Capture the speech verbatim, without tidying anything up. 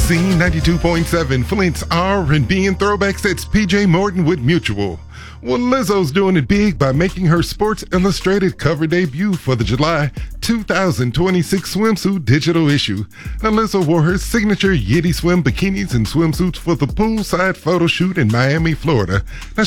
Z ninety-two point seven, Flint's R and B and throwbacks. It's P J Morton with Mutual. Well, Lizzo's doing it big by making her Sports Illustrated cover debut for the July two thousand twenty-six swimsuit digital issue. Now, Lizzo wore her signature Yitty Swim bikinis and swimsuits for the poolside photo shoot in Miami, Florida. Now,